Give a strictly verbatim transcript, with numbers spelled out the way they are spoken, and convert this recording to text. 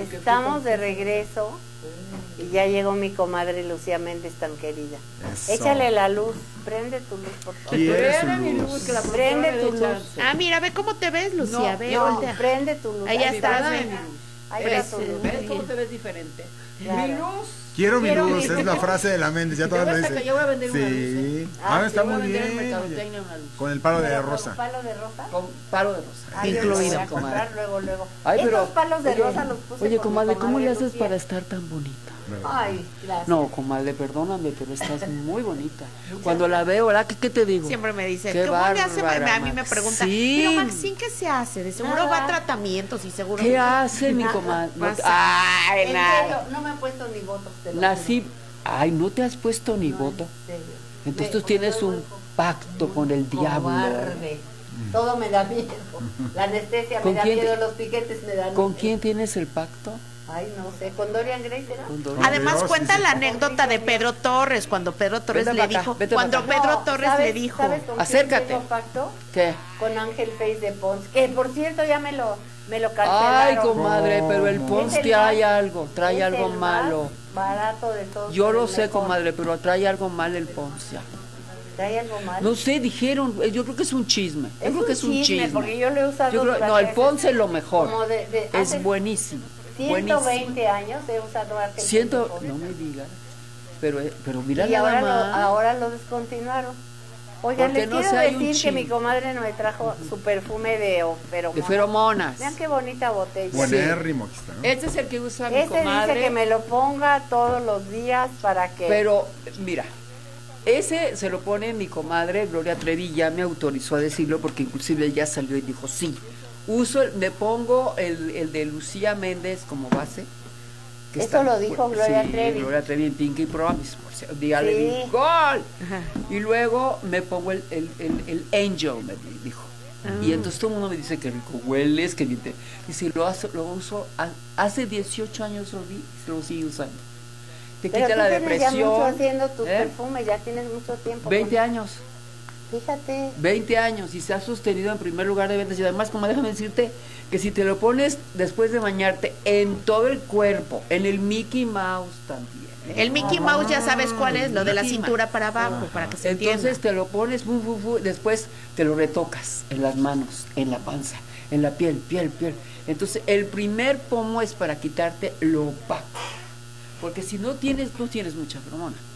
Estamos de regreso y ya llegó mi comadre Lucía Méndez tan querida. Eso. Échale la luz, prende tu luz, por favor. ¿Quieres su Prende mi luz? luz, que la Prende productora tu le echa- luz. Ah, mira, ve cómo te ves, Lucía, No, ve, No, voltea. prende tu luz. Ahí Ahí está, está. ve. mi luz. Ahí Pues, está tu luz. ¿Ves cómo te ves diferente? Claro. Mi luz. Quiero mi Quiero luz, mi- es la frase de la Méndez, ya Te todas vas lo a dicen. que yo voy a vender una luz, Sí. ¿eh? Ah, Ah, está Yo voy a muy vender en bien. oye. Mercadotecnia una luz. Con el palo de Pero, rosa. ¿Palo de rosa? Con palo de rosa. Ah, yo los voy Incluido, a comprar comadre. luego, luego. Ay, pero- Estos palos de oye, rosa los puse Oye, por mi comadre, ¿cómo le haces Lucía. para estar tan bonita? Ay, gracias. No, comadre, perdóname, pero estás muy bonita. Cuando la veo, ¿verdad? ¿Qué, qué te digo? Siempre me dice, Qué ¿cómo le hace? bárbara, A mí me Max. pregunta, Sí. pero Maxine, ¿qué se hace? De seguro Nada. va a tratamientos y seguro... ¿Qué hace mi Nada. comadre? No te- Pasa. Ay, En nada. serio, no me he puesto ni botox. te lo Nací. juro. Ay, ¿no te has puesto ni No, voto? en serio. Entonces Me- tú tienes soy un muy pacto con el diablo. cobarde. Todo me da miedo. La anestesia me ¿Con da quién te- miedo, los piquetes me dan ¿Con miedo. quién tienes el pacto? Ay, no sé. ¿Con Dorian Gray será? Con Dorian. Además Dios, cuenta sí, la sí. anécdota de Pedro Torres, cuando Pedro Torres Vete le para acá, dijo, vete cuando para acá. Pedro No, Torres ¿sabes- le dijo, ¿sabes con quién Acércate. tengo pacto? ¿Qué? Con Ángel Face de Pons. Que por cierto ya me lo, me lo Ay, cancelaron. comadre, pero el ¿Cómo? Pons Es el trae más- algo, trae es algo el malo. más barato de todos. Yo pero lo el sé, mejor. comadre, pero trae algo mal el Pons ya. ¿Trae algo mal? No sé, dijeron, eh, yo creo que es un chisme. Yo es creo un que es un chisme, chisme. porque yo lo he usado Yo creo- no, durante el Pons es lo mejor. como de- de- Es hace buenísimo. ciento veinte Buenísimo. años he usado Ángel Siento, Face de no Pons. me digas. Pero, eh, pero mira Y nada ahora lo, más. ahora lo descontinuaron. Oigan, Porque les no quiero sea un decir que chin- mi comadre me trajo su perfume de o- De feromonas. feromonas. Vean qué bonita botella. Buenérrimo aquí está, ¿no? Este es el que usa mi Este comadre. dice que me lo ponga todos los días para que... Pero, mira, ese se lo pone mi comadre Gloria Trevi, ya me autorizó a decirlo porque inclusive ella salió y dijo, sí, uso, el- me pongo el, el de Lucía Méndez como base. que Esto lo dijo Gloria sí, Trevi. Gloria Trevi en Pinky Promise, por si un día le Sí. di gol. Y luego me pongo el, el, el, el Angel, me di- dijo. Y entonces todo el mundo me dice que rico hueles, que bien te... Dice, lo, hace- lo uso, ha- hace dieciocho años lo vi, lo sigo usando. Te Pero quita tú la tienes depresión. ya mucho haciendo tus ¿eh? perfumes, ya tienes mucho tiempo. veinte con- años. Fíjate. veinte años y se ha sostenido en primer lugar de ventas. Y además, como déjame decirte, que si te lo pones después de bañarte en todo el cuerpo, en el Mickey Mouse también. ¿eh? el Mickey Mouse ya sabes cuál es, lo de la Mickey cintura Mouse. para abajo, para que se Entonces entienda. te lo pones, fu, fu, fu, después te lo retocas en las manos, en la panza, en la piel, piel, piel. Entonces el primer pomo es para quitarte lo opaco. Porque si no tienes, no tienes mucha hormona.